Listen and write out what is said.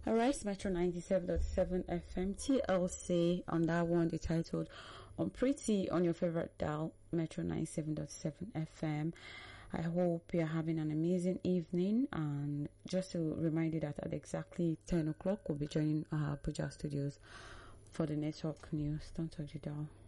Alright, Metro 97.7 FM TLC on that one, the titled on Pretty on your favorite dial, Metro 97.7 FM. I hope you're having an amazing evening, and just to remind you that at exactly 10 o'clock we'll be joining Abuja studios for the network news. Don't touch the dial.